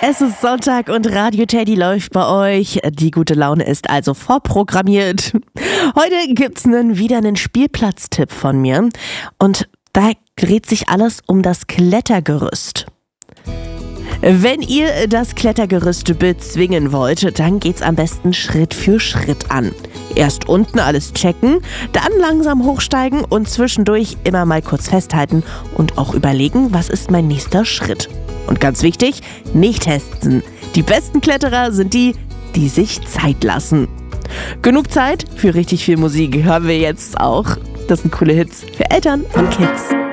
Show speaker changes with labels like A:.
A: Es ist Sonntag und Radio Teddy läuft bei euch. Die gute Laune ist also vorprogrammiert. Heute gibt's wieder einen Spielplatztipp von mir. Und da dreht sich alles um das Klettergerüst. Wenn ihr das Klettergerüst bezwingen wollt, dann geht's am besten Schritt für Schritt an. Erst unten alles checken, dann langsam hochsteigen und zwischendurch immer mal kurz festhalten und auch überlegen, was ist mein nächster Schritt. Und ganz wichtig, nicht hetzen. Die besten Kletterer sind die, die sich Zeit lassen. Genug Zeit für richtig viel Musik hören wir jetzt auch. Das sind coole Hits für Eltern und Kids.